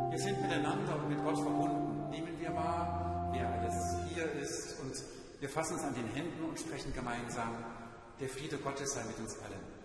Wir sind miteinander und mit Gott verbunden. Nehmen wir wahr, wer alles hier ist, und wir fassen uns an den Händen und sprechen gemeinsam: Der Friede Gottes sei mit uns allen.